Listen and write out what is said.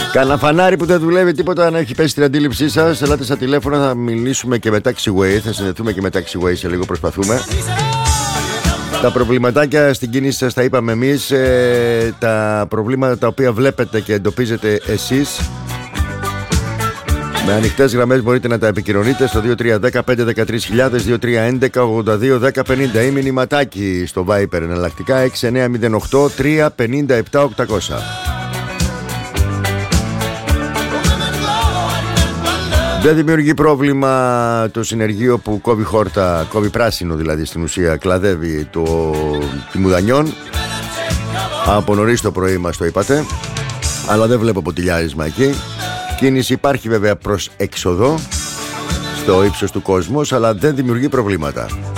Κάνα φανάρι που δεν δουλεύει τίποτα, αν έχει πέσει την αντίληψή σας, ελάτε στα τηλέφωνα, θα μιλήσουμε και με Taxiway. Θα συνδεθούμε και με Taxiway σε λίγο, προσπαθούμε. Τα προβληματάκια στην κίνηση σας τα είπαμε εμείς. Τα προβλήματα τα οποία βλέπετε και εντοπίζετε εσείς, με ανοιχτές γραμμές μπορείτε να τα επικοινωνείτε στο 2310-513.000, 2311-82-1050 ή μηνυματάκι στο Viper εναλλακτικά 6908-357-800. Δεν δημιουργεί πρόβλημα το συνεργείο που κόβει χόρτα, κόβει πράσινο δηλαδή στην ουσία, κλαδεύει τη Μουδανιών. Από νωρίς το πρωί μας το είπατε, αλλά δεν βλέπω ποτηλιάρισμα εκεί. Κίνηση υπάρχει βέβαια προς έξοδο στο ύψος του κόσμου, αλλά δεν δημιουργεί προβλήματα.